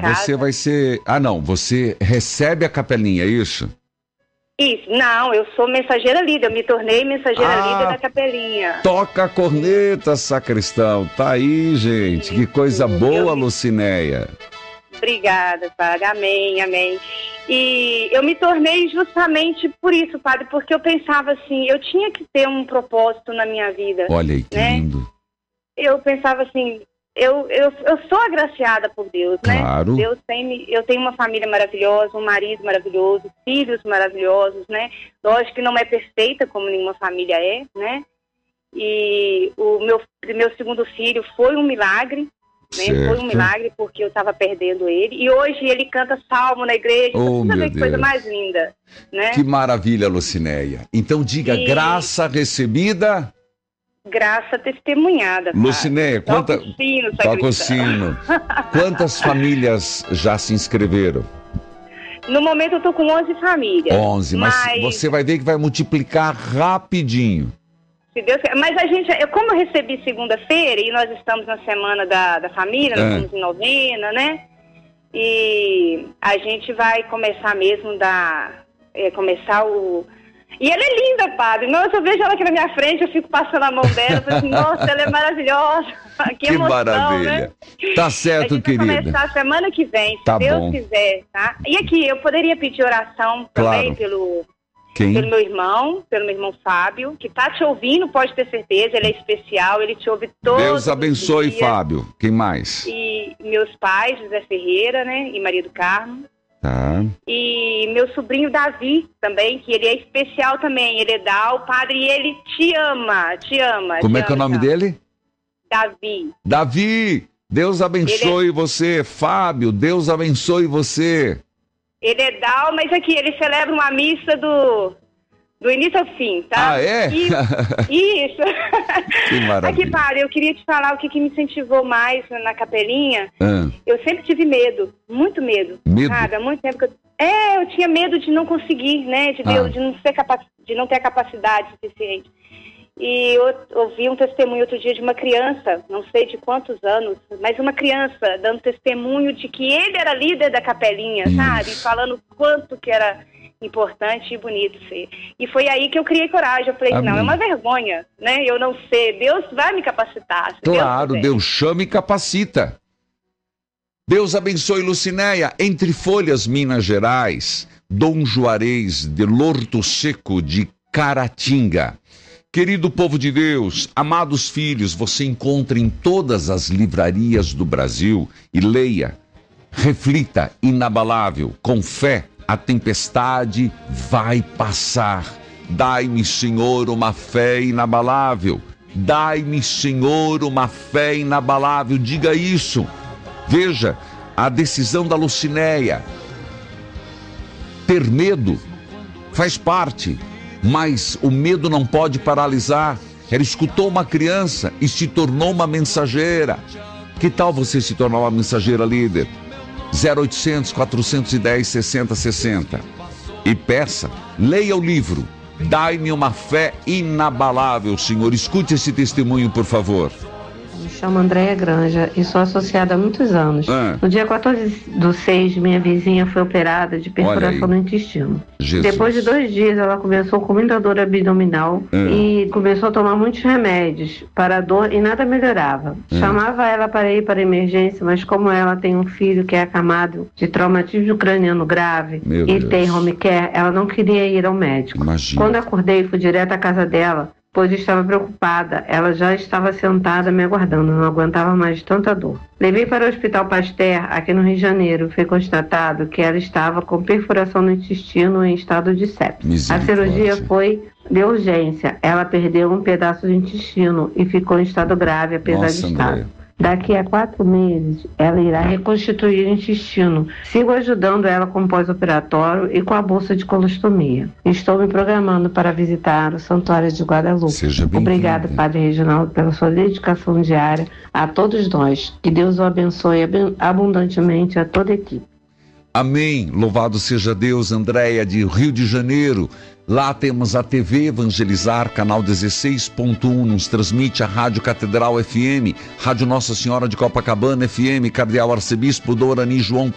casa. Você vai ser... Ah, não, você recebe a capelinha, é isso? Isso, não, eu sou mensageira líder, eu me tornei mensageira líder da capelinha. Toca a corneta, sacristão. Tá aí, gente, que coisa boa, Lucinéia. Obrigada, padre, amém, amém. E eu me tornei justamente por isso, padre, porque eu pensava assim, eu tinha que ter um propósito na minha vida. Olha aí, que lindo. Eu pensava assim, eu sou agraciada por Deus, claro. né? Eu tenho uma família maravilhosa, um marido maravilhoso, filhos maravilhosos, né? Lógico que não é perfeita como nenhuma família é, né? E o meu segundo filho foi um milagre, né? Foi um milagre porque eu estava perdendo ele. E hoje ele canta salmo na igreja. Oh, meu Deus. Que coisa mais linda, né? Que maravilha, Lucinéia. Então diga, graça recebida... Graça testemunhada. Lucinéia, toca o sino. Quantas famílias já se inscreveram? No momento eu estou com 11 famílias. 11, mas você vai ver que vai multiplicar rapidinho. Se Deus quer. Mas como eu recebi segunda-feira e nós estamos na semana da família, nós estamos em novena, né? E a gente vai começar mesmo começar o... E ela é linda, padre. Nossa, eu vejo ela aqui na minha frente, eu fico passando a mão dela, eu falo assim, nossa, ela é maravilhosa. Que emoção, maravilha. Né? Tá certo, querida. Vai começar semana que vem, se Deus quiser, tá? E aqui, eu poderia pedir oração também pelo meu irmão Fábio, que tá te ouvindo, pode ter certeza, ele é especial, ele te ouve todos Deus abençoe, os dias. Fábio. Quem mais? E meus pais, José Ferreira, né, e Maria do Carmo. Tá. E meu sobrinho Davi também, que ele é especial também, ele é o padre, e ele te ama. Como é que é o nome dele? Davi, Deus abençoe você. Fábio, Deus abençoe você. Ele é mas aqui, ele celebra uma missa do início ao fim, tá? Ah, é? Isso. Que maravilha. Aqui, padre, eu queria te falar o que me incentivou mais na capelinha. Eu sempre tive medo, muito medo. Sabe? Há muito tempo que eu tinha medo de não conseguir, né? De não ter a capacidade suficiente. E eu ouvi um testemunho outro dia de uma criança, não sei de quantos anos, mas uma criança dando testemunho de que ele era líder da capelinha, sabe? Falando quanto que era importante e bonito ser. E foi aí que eu criei coragem. Eu falei, não, é uma vergonha, né? Eu não sei. Deus vai me capacitar. Claro, Deus chama e capacita. Deus abençoe, Lucinéia. Entre Folhas, Minas Gerais, Dom Juarez de Lorto Seco de Caratinga. Querido povo de Deus, amados filhos, você encontra em todas as livrarias do Brasil e leia, reflita, inabalável, com fé. A tempestade vai passar. Dai-me, Senhor, uma fé inabalável. Dai-me, Senhor, uma fé inabalável. Diga isso. Veja, a decisão da Lucinéia. Ter medo faz parte, mas o medo não pode paralisar. Ela escutou uma criança e se tornou uma mensageira. Que tal você se tornar uma mensageira líder? 0800 410 6060 e peça, leia o livro Dai-me uma fé inabalável, Senhor. Escute esse testemunho, por favor. Me chamo Andréia Granja e sou associada há muitos anos. No dia 14/6, minha vizinha foi operada de perfuração no intestino. Jesus. Depois de 2 dias, ela começou com muita dor abdominal e começou a tomar muitos remédios para a dor e nada melhorava. Chamava ela para ir para a emergência, mas como ela tem um filho que é acamado de traumatismo craniano grave tem home care, ela não queria ir ao médico. Imagina. Quando acordei, fui direto à casa dela, pois estava preocupada. Ela já estava sentada me aguardando, não aguentava mais tanta dor. Levei para o Hospital Pasteur, aqui no Rio de Janeiro. Foi constatado que ela estava com perfuração no intestino em estado de sepsis. A cirurgia foi de urgência. Ela perdeu um pedaço do intestino e ficou em estado grave, apesar de estar. Daqui a 4 meses, ela irá reconstituir o intestino. Sigo ajudando ela com o pós-operatório e com a bolsa de colostomia. Estou me programando para visitar o Santuário de Guadalupe. Obrigada, Padre Reginaldo, pela sua dedicação diária a todos nós. Que Deus o abençoe abundantemente a toda a equipe. Amém. Louvado seja Deus. Andréia, de Rio de Janeiro. Lá temos a TV Evangelizar, canal 16.1, nos transmite a Rádio Catedral FM, Rádio Nossa Senhora de Copacabana FM, Cardeal Arcebispo Dorani João